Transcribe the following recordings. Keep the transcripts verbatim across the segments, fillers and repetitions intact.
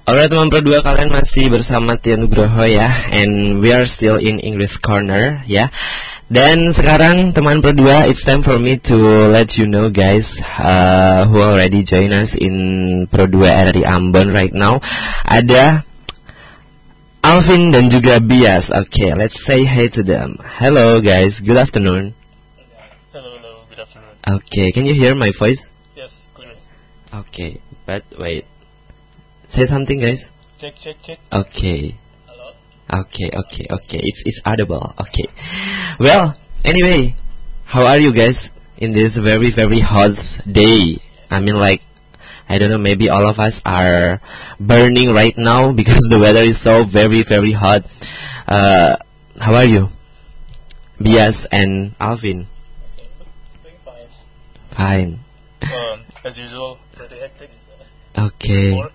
Alright teman Pro dua, kalian masih bersama Tia Nugroho ya, and we are still in English Corner ya. Dan sekarang teman Pro dua, it's time for me to let you know guys uh, who already join us in Pro dua R di Ambon right now. Ada Alvin dan juga Bias. Okay, let's say hi to them. Hello guys, good afternoon. Hello, hello, good afternoon. Okay, can you hear my voice? Yes, clearly. Okay, but wait. Say something guys. Check, check, check. Okay. Hello. Okay, okay, okay. It's it's audible. Okay. Well, anyway, how are you guys in this very very hot day? I mean, like, I don't know. Maybe all of us are burning right now because the weather is so very very hot. Uh, how are you, Bias and Alvin? Okay, doing fine. Fine. Um, as usual, pretty hectic. Okay. Work.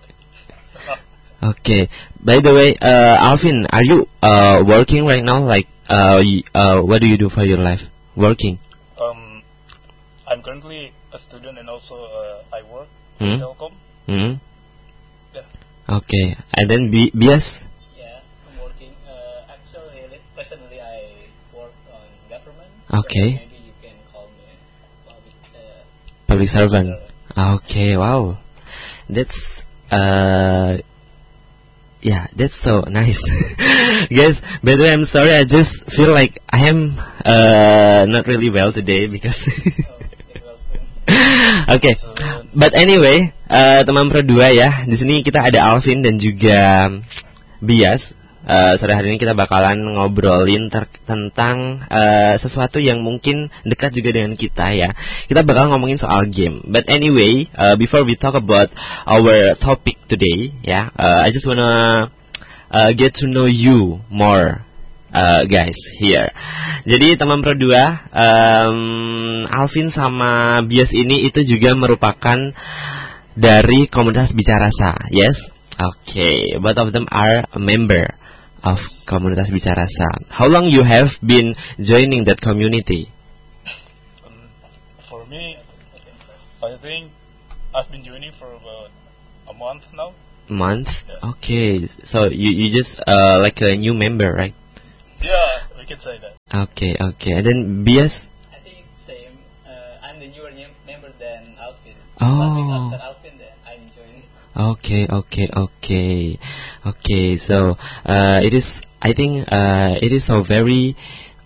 Okay. By the way, uh, Alvin, are you uh working right now? Like, uh, y- uh, what do you do for your life? Working. Um, I'm currently a student and also uh, I work Hmm? in telecom. Hmm. Yeah. Okay. And then B- Bias. Yeah, I'm working. Uh, actually, li- personally, I work on government. Okay. So maybe you can call me a public. Uh, Public servant. servant. Okay. Wow. That's uh. Yeah, that's so nice. Guys, by the way, I'm sorry, I just feel like I am uh, not really well today because Oh, it was soon. okay. But anyway, uh, teman Pro dua ya, di sini kita ada Alvin dan juga Bias. Uh, sore hari ini kita bakalan ngobrolin ter- tentang uh, sesuatu yang mungkin dekat juga dengan kita ya. Kita bakal ngomongin soal game. But anyway, uh, before we talk about our topic today, ya, uh, I just wanna uh, get to know you more, uh, guys here. Jadi teman Pro dua, um, Alvin sama Bias ini itu juga merupakan dari komunitas Bicarasa, yes? Okay, both of them are a member of komunitas Bicarasa. How long you have been joining that community? Um, for me, I think I've been joining for about a month now. Month? Yeah. Okay, so you you just uh like a new member, right? Yeah, we can say that. Okay, okay. And then Bias? I think same. Uh, I'm the newer new member than Alvin. Oh. One week after Alvin, then I'm joining. Okay, okay, okay, okay. So uh, it is. I think uh, it is so very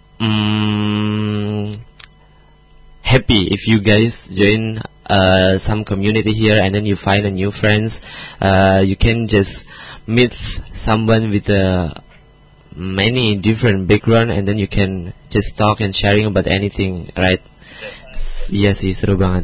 um, happy if you guys join uh, some community here and then you find a new friends. Uh, you can just meet someone with a many different background and then you can just talk and sharing about anything, right? Iya sih, seru banget.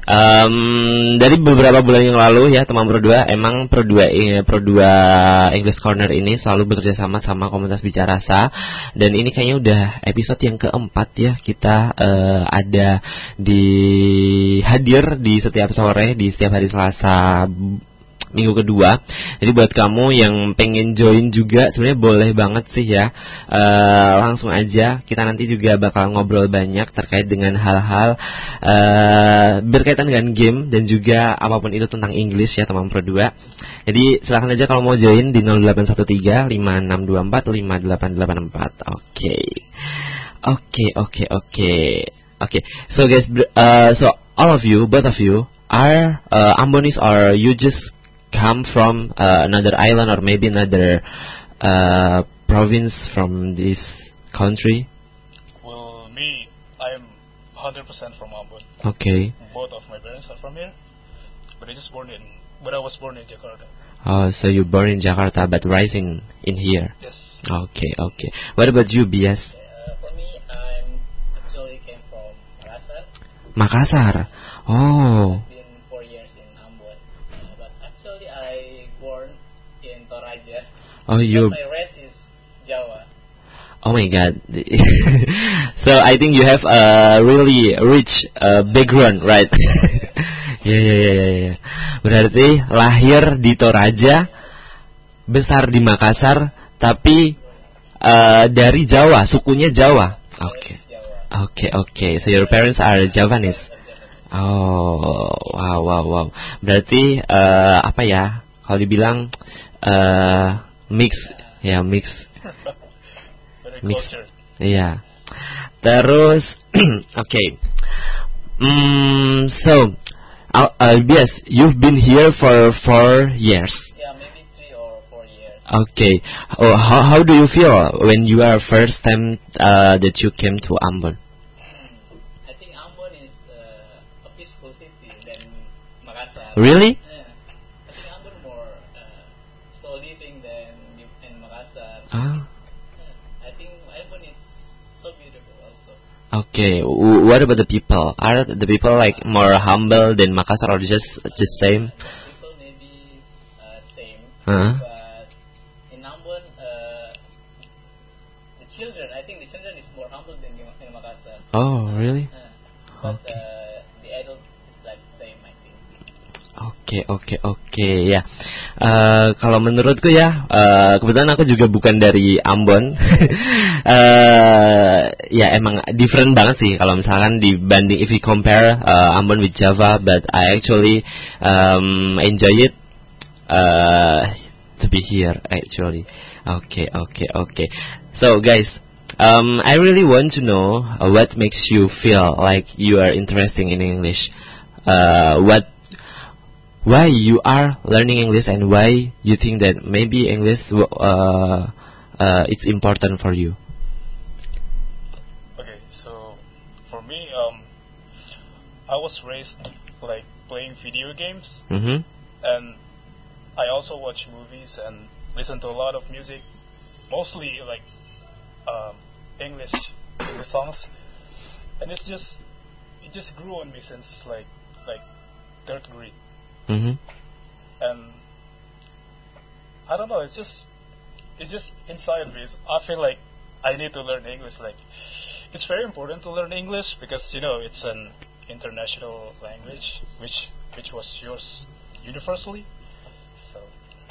Um, dari beberapa bulan yang lalu ya teman Pro dua, emang Pro dua eh, Pro dua English Corner ini selalu bekerja sama sama komunitas Bicarasa. Dan ini kayaknya udah episode yang keempat ya kita uh, ada di hadir di setiap sore di setiap hari Selasa minggu kedua. Jadi buat kamu yang pengen join juga sebenarnya boleh banget sih ya. Uh, langsung aja, kita nanti juga bakal ngobrol banyak terkait dengan hal-hal uh, berkaitan dengan game dan juga apapun itu tentang English ya teman Pro dua. Jadi silakan aja kalau mau join di nol delapan satu tiga lima enam dua empat lima delapan delapan empat. Oke. Oke, oke, oke. Oke. So guys, uh, so all of you, both of you are uh, Ambonese or you just come from uh, another island or maybe another uh, province from this country? Well, me, I'm one hundred percent from Ambon. Okay. Both of my parents are from here, but I just born in, but I was born in Jakarta. Oh, so you born in Jakarta but rising in here. Yes. Okay, okay. What about you, Bias? Uh, for me, I'm actually came from Makassar. Makassar. Oh. I've been four years in Ambon, uh, but actually I born in Toraja. Oh, you. But my rest is Jawa. Oh my God. So I think you have a really rich uh, background, right? Ya, ya, ya, ya. Berarti lahir di Toraja, besar di Makassar, tapi uh, dari Jawa, sukunya Jawa. Oke, oke, oke. So your parents are Javanese. Oh, wow, wow, wow. Berarti uh, apa ya? Kalau dibilang uh, mix, ya yeah, mix, Very mix, cultured. iya. Terus, oke, okay. mm, so, uh, uh, yes, you've been here for four years. Yeah, maybe three or four years. Okay, oh, how how do you feel when you are first time uh, that you came to Ambon? I think Ambon is uh, a peaceful city than Makassar. Really? Yeah. I think Ambon more uh, slow living than in Makassar. Ah. Yeah. I think Ambon is so beautiful also. Okay, w- what about the people? Are the people like more humble than Makassar or just the same? The people maybe uh, same, Huh? but in Ambon, uh, the children, I think the children is more humble than in in Makassar. Oh, really? Uh, but Okay. uh, the adult is like same, I think. Oke, oke, oke, ya. Eh, kalau menurutku ya, eh, kebetulan aku juga bukan dari Ambon. Eh, ya emang different banget sih kalau misalkan dibanding if we compare eh, Ambon with Java, but I actually um, enjoy it uh, to be here actually. Okay, okay, okay. So guys, um, I really want to know uh, what makes you feel like you are interested in English. Uh, what why you are learning English and why you think that maybe English uh, uh, it's important for you. Okay, so for me, um, I was raised like playing video games, Mm-hmm. and I also watch movies and listen to a lot of music, mostly like um, English English songs, and it's just it just grew on me since like like third grade. Mm-hmm. And I don't know, it's just it's just inside me. It's, I feel like I need to learn English. Like it's very important to learn English because you know it's an international language which which was used universally. So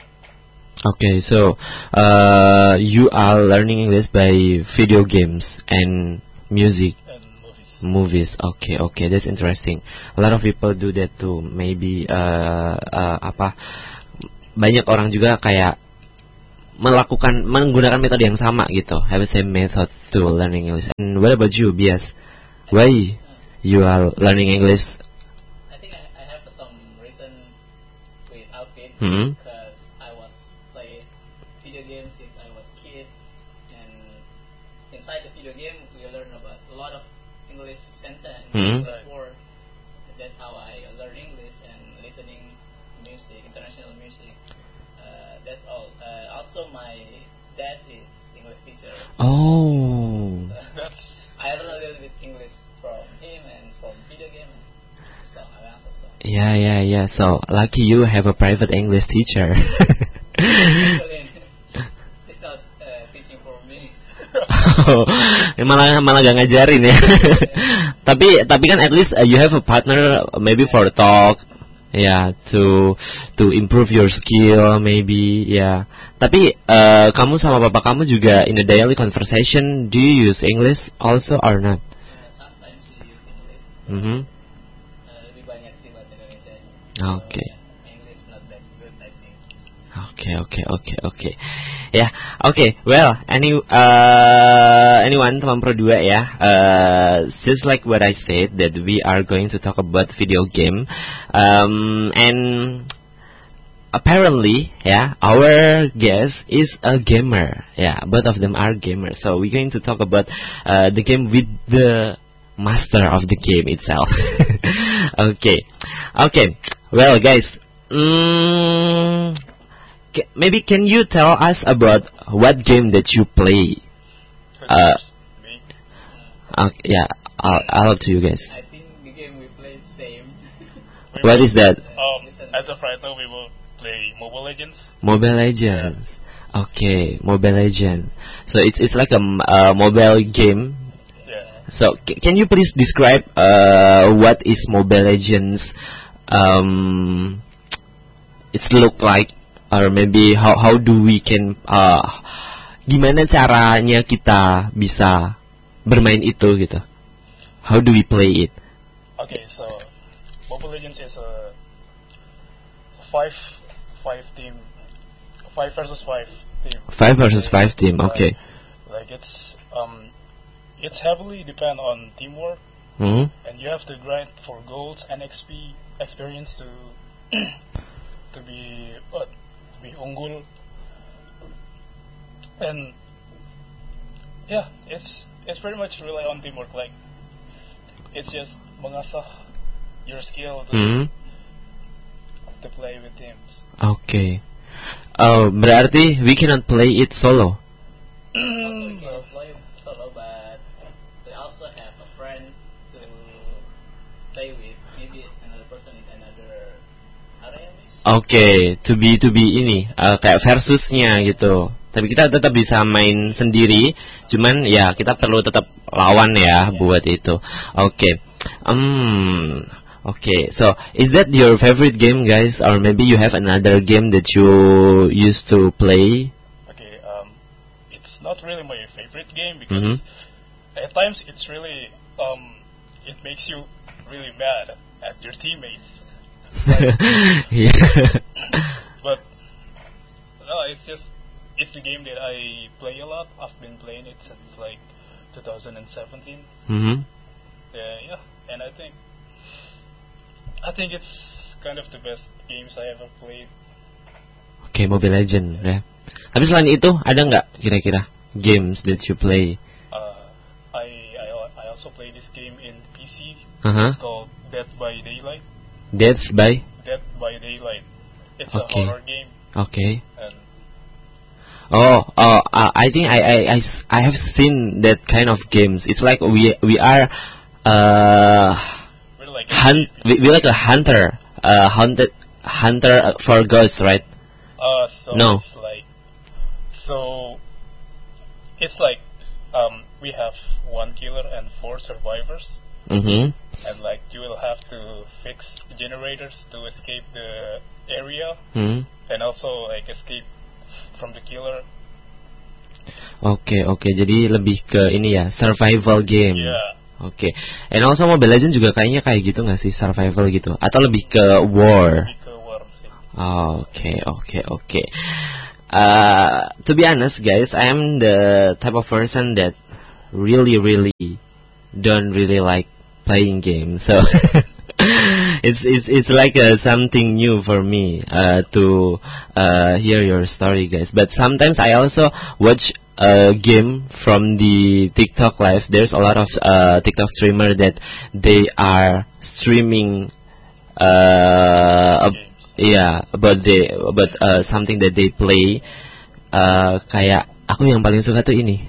Okay, so uh, you are learning English by video games and music. and movies. Movies, okay, okay, that's interesting. A lot of people do that too. Maybe uh, uh, apa? Banyak orang juga kayak melakukan menggunakan metode yang sama gitu. Have the same method to learning English. And what about you, Bias? Why you are learning English? I think I, I have some reason with Alvin Hmm. because I was play video games since I was kid, and inside the video game we learn about a lot of English sentence, Hmm. English word. That's how I learn English and listening music, international music. Uh, that's all. Uh, also, my dad is English teacher. Oh, That's I learn a little bit English from him and from video game and song. I also song. yeah, yeah, yeah. So lucky you have a private English teacher. Actually, it's not uh, teaching for me. Oh, malah malah gak ngajarin ya. tapi tapi kan at least uh, you have a partner uh, maybe for talk, ya yeah, to to improve your skill maybe ya. Yeah. Tapi uh, kamu sama bapak kamu juga in the daily conversation do you use English also or not? Uh, sometimes we use English. Mm-hmm. Uh, lebih banyak sih bahasa Indonesia. Okay. Uh, English not that good, I think. Okay, okay, okay, okay. Ya, okay. Well, any uh, anyone teman pro dua ya. Uh, just like what I said that we are going to talk about video game, um, and apparently, yeah, our guest is a gamer. Yeah, both of them are gamers. So we're going to talk about uh, the game with the master of the game itself. Okay, okay. Well, guys. Mm, Ca- maybe can you tell us about what game that you play? Uh, First, me. Uh, yeah, I'll, I'll up to you guys. I think the game we played same. We What will- is that? Um, as of right now, we will play Mobile Legends. Mobile Legends. Okay, Mobile Legends. So it's it's like a m- uh, mobile game. Yeah. So c- can you please describe uh, what is Mobile Legends? Um, it's look like, or maybe how how do we can uh, gimana caranya kita bisa bermain itu gitu? How do we play it? Okay, so Mobile Legends is a five five team five versus five team. Five versus five team. Okay. Like, like it's um, it's heavily depend on teamwork, Hmm. and you have to grind for goals and X P experience to to be what to be unggul. And yeah, it's it's pretty much rely on teamwork. Like, it's just mengasah your skill to, Hmm. to play with teams. Okay. Oh, berarti we cannot play it solo. Also, we can play solo, but we also have a friend to play with. Maybe another person in another area. Oke, to be to be ini uh, kayak versusnya gitu. Tapi kita tetap bisa main sendiri, cuman ya kita perlu tetap lawan ya buat itu. Oke. Um Okay, so is that your favorite game, guys, or maybe you have another game that you used to play? Okay, um, it's not really my favorite game because Mhm. at times it's really um, it makes you really mad at your teammates. Yeah. But no, it's just it's a game that I play a lot. I've been playing it since like two thousand seventeen. Mhm. Yeah, yeah, and I think I think it's kind of the best games I ever played. Oke, Mobile Legend ya. Tapi selain itu ada nggak kira-kira games that you play? Uh, I, I I also play this game in P C. Uh-huh. It's called Dead by Daylight. Dead by? Dead by Daylight. It's Okay. a horror game, Okay. and Oh, oh, uh, I think I, I, I, s- I have seen that kind of games. It's like we we are uh we're like hunt we, we're like a hunter, uh hunted hunter for ghosts, right? uh so No. it's like so it's like um we have one killer and four survivors, Mhm. and like you will have to fix generators to escape the area, Hmm. and also like escape from the killer. Oke, oke. Jadi lebih ke ini ya, survival game. Yeah. Oke. And also Mobile Legends juga kayaknya kayak gitu nggak sih, survival gitu? Atau lebih ke war? Lebih ke war sih. Oke, oke, oke. Uh, to be honest, guys, I am the type of person that really, really don't really like playing games. So it's it's it's like uh, something new for me uh, to uh, hear your story, guys. But sometimes I also watch a game from the TikTok live. There's a lot of uh, TikTok streamer that they are streaming. Uh, ab- yeah, about the about uh, something that they play. Uh, kayak aku yang paling suka tuh ini.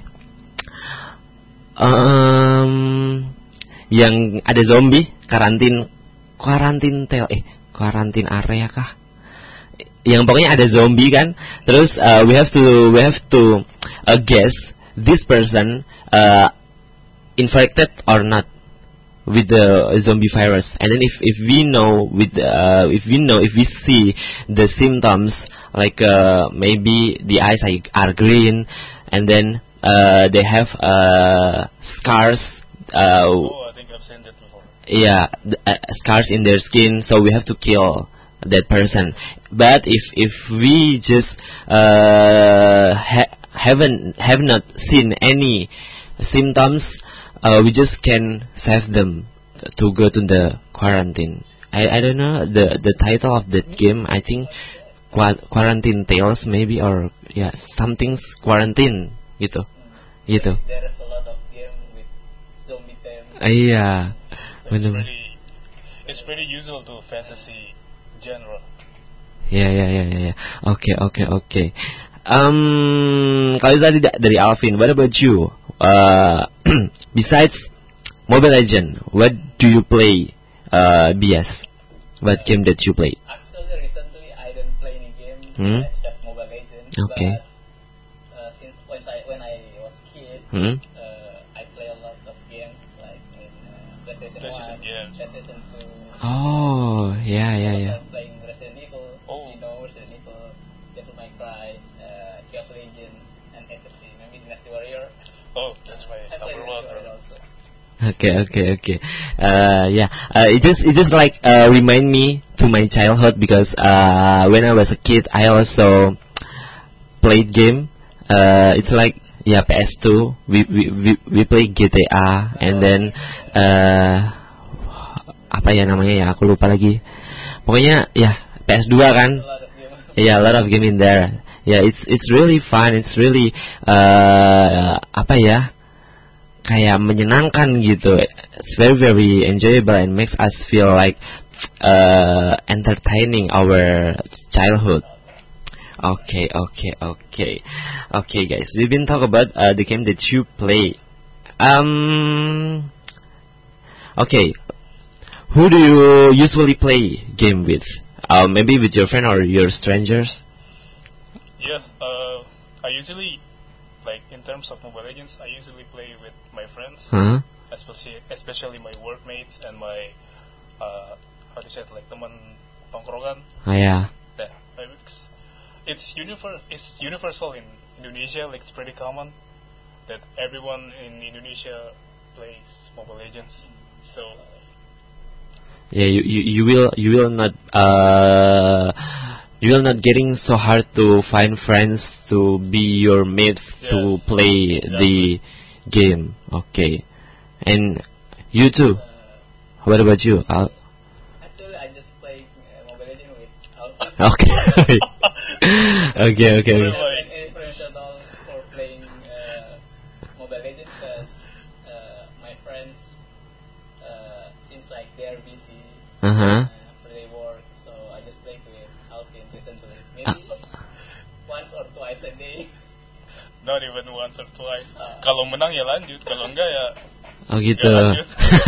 Um, yang ada zombie, karantin, karantin tel, eh, karantin area kah? Yang pokoknya ada zombie kan, terus uh, we have to we have to uh, guess this person uh, infected or not with the zombie virus, and then if if we know with uh, if we know if we see the symptoms like uh, maybe the eyes are, are green, and then uh, they have uh, scars. Uh, Oh, I think I've seen that before. yeah, th- uh, scars in their skin, so we have to kill that person. But if if we just uh, ha- haven't have not seen any symptoms, uh, we just can save them t- to go to the quarantine. I I don't know the the title of that game. I think Qua- Quarantine Tales maybe, or yeah, something's quarantine gitu gitu. There is a lot of game with zombie theme. Uh, iya. It's Bener. pretty it's pretty usual to fantasy genre. Ya ya ya ya ya. Oke oke oke. Um, kalau tadi da- dari Alvin, what about you? Uh, besides Mobile Legend, what do you play? Uh, B S. What game that you play? Actually, recently I didn't play any game Hmm? except Mobile Legends. Okay. But uh, since when I when I was kid, Hmm? uh, I play a lot of games like in uh, PlayStation, PlayStation One, games. PlayStation Two. Oh, ya ya ya. I'm playing Resident Evil. Oh. You know Resident Evil, Devil May Cry, uh, Chaos Legion, and F F C. Maybe Dynasty Warrior. Oh, that's my I play number Dynasty one. Warrior also. Okay, okay, okay. Uh, yeah. Uh, it just, it just like uh, remind me to my childhood because uh, when I was a kid, I also played game. Uh, it's like yeah P S two. We we we, we play G T A and then uh, apa ya namanya ya aku lupa lagi. Pokoknya ya P S two kan. Yeah, a lot of game in there. Yeah, it's it's really fun. It's really uh, apa ya? Kayak menyenangkan gitu. It's very very enjoyable and makes us feel like uh, entertaining our childhood. Okay, okay, okay, okay, guys. We've been talking about uh, the game that you play. Um, okay, who do you usually play game with? Uh, maybe with your friend or your strangers? Yeah, uh, I usually, like in terms of Mobile Legends, I usually play with my friends, Huh? especially especially my workmates and my uh, how do you say it, like teman tongkrongan. Oh yeah. Yeah, like, it's it's universal. It's universal in Indonesia. Like it's pretty common that everyone in Indonesia plays Mobile Legends. So Yeah, you, you you will you will not uh you will not getting so hard to find friends to be your mates to Yes. play the game. Okay, and you too. What about you? Al? Actually, I just play uh, Mobile Legends with Alfie. Okay. okay, okay. Really? Not an influence at all for playing uh, Mobile Legends because uh, my friends uh, seems like they're busy Uh huh. uh, after they work, so I just play with Alfie and listen to it. Maybe once or twice a day. not even once or twice. Uh, Kalau menang ya lanjut, kalau enggak ya Oh gitu. ya lanjut.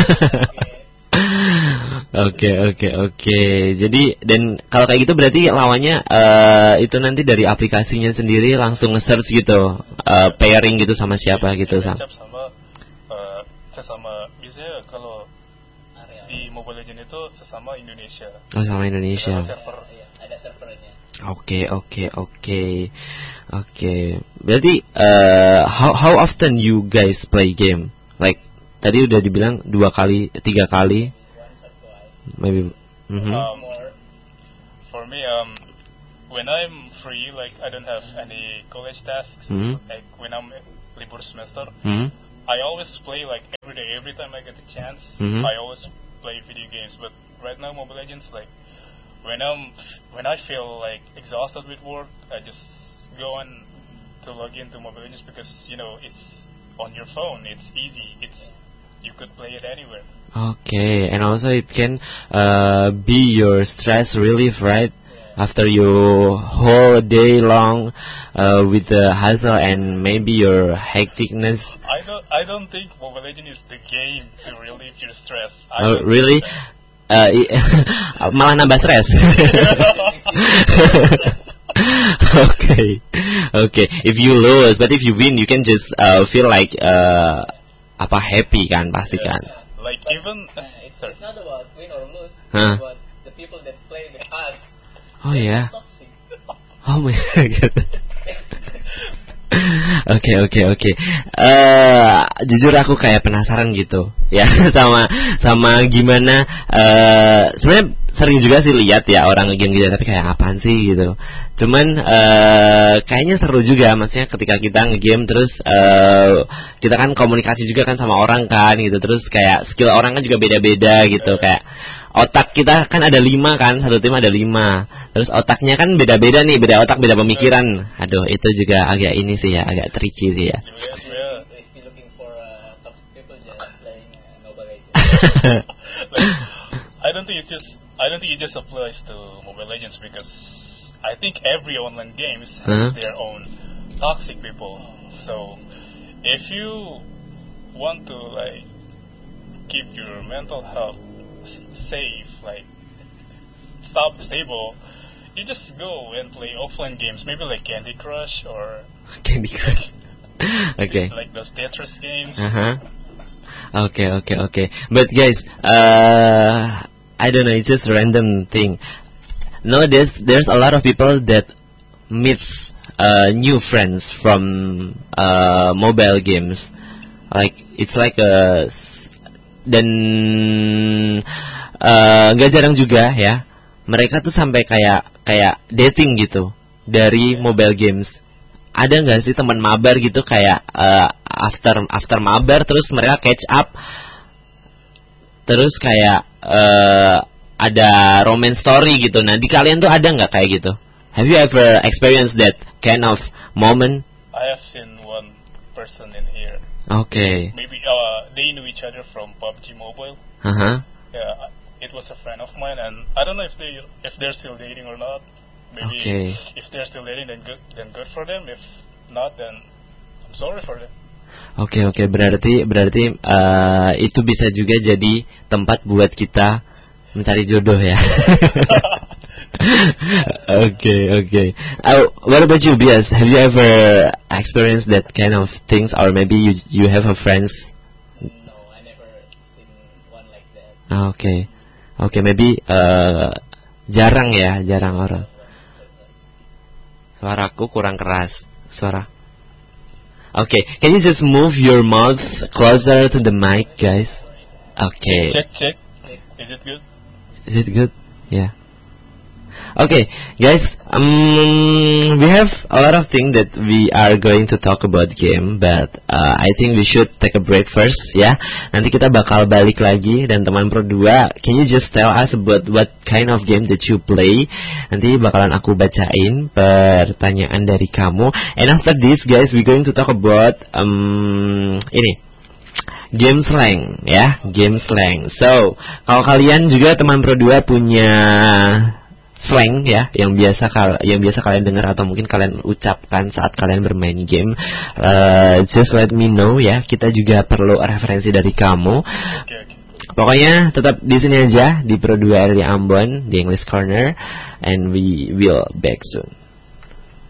Oke, oke, oke. Jadi dan kalau kayak gitu berarti lawannya eh, itu nanti dari aplikasinya sendiri langsung nge-search gitu, eh, pairing gitu sama siapa gitu Ya, sam. matchup sama uh, sesama biasanya kalau Area. di Mobile Legends itu sesama Indonesia. Oh sama Ada Indonesia. server. Iya, ada servernya. Oke, oke, oke, oke. Berarti eh, how how often you guys play game? Like tadi udah dibilang dua kali, tiga kali, Once or twice. maybe. Mhm. Um, More. For me, um, when I'm free, like I don't have any college tasks, Mhm. like when I'm libur semester, Hmm? I always play like every day, every time I get the chance, Mhm. I always play video games. But right now, Mobile Legends, like when I'm when I feel like exhausted with work, I just go on to log into Mobile Legends because you know it's on your phone, it's easy, it's you could play it anywhere. Okay, and also it can uh, be your stress relief, right? Yeah. After your whole day long uh, with the hustle and maybe your hecticness. I don't I don't think Mobile Legends is the game to relieve your stress. I Oh, don't really? think that. Uh, i- malah nambah stres. Okay, okay. If you lose, but if you win, you can just uh, feel like uh, apa happy kan, pasti Yeah. kan. Like even Uh, it's, it's not about win or lose. Huh? It's about the people that play with us. Oh They're ya. toxic. Oh my god. Oke oke oke. Eh, jujur aku kayak penasaran gitu, ya sama sama gimana. eh Sebenarnya sering juga sih lihat ya orang ngegame gitu, tapi kayak apaan sih gitu. Cuman eh kayaknya seru juga, maksudnya ketika kita ngegame terus eh kita kan komunikasi juga kan sama orang kan gitu, terus kayak skill orang kan juga beda-beda gitu, kayak otak kita kan ada lima kan, satu tim ada lima. Terus otaknya kan beda-beda nih, beda otak, beda pemikiran. Aduh, itu juga agak ini sih ya, agak tricky sih ya. yes, yeah. If you're looking for uh, toxic people, just playing uh, Mobile Legends. Like, I don't think it just I don't think it just applies to Mobile Legends because I think every online games Huh? has their own toxic people. So if you want to like keep your mental health s- safe, like stop stable, you just go and play offline games, maybe like Candy Crush or Candy Crush. Okay. like those Tetris games. Uh-huh. Okay, okay, okay. But guys, uh, I don't know, it's just a random thing. Nowadays, there's a lot of people that meet uh, new friends from uh, mobile games. Like it's like a s- dan uh, nggak jarang juga ya. Mereka tuh sampai kayak kayak dating gitu dari mobile games. ada nggak sih teman mabar gitu kayak uh, after after mabar terus mereka catch up, terus kayak uh, ada romance story gitu. Nah di kalian tuh ada nggak kayak gitu? Have you ever experienced that kind of moment? I have seen one person in here. Okay. Maybe uh, they knew each other from P U B G Mobile. Uh huh. Yeah, it was a friend of mine, and I don't know if they if they're still dating or not. Maybe Okay. if they're still dating, then good, then good for them. If not, then I'm sorry for them. Oke okay, oke okay. berarti berarti uh, itu bisa juga jadi tempat buat kita mencari jodoh ya. Oke oke. What about you, Bias? Have you ever experienced that kind of things, or maybe you you have a friends? No, I never seen one like that. Oke okay. oke okay, maybe uh, jarang ya jarang orang. Suaraku kurang keras. Suara. Okay, can you just move your mouth closer to the mic, guys? Okay. Check check. Is it good? Is it good? Yeah. Okay, guys. Um, we have a lot of things that we are going to talk about game, but uh, I think we should take a break first, ya. Nanti kita bakal balik lagi dan teman Pro dua, can you just tell us about what kind of game that you play? Nanti bakalan aku bacain pertanyaan dari kamu. And after this, guys, we going to talk about um ini. Game slang, ya, game slang. So, kalau kalian juga teman Pro dua punya slang ya, yang biasa kal yang biasa kalian dengar atau mungkin kalian ucapkan saat kalian bermain game, uh, just let me know ya. Kita juga perlu referensi dari kamu. Okay, okay. Pokoknya tetap di sini aja di Pro dua R D Ambon di English Corner, and we will back soon.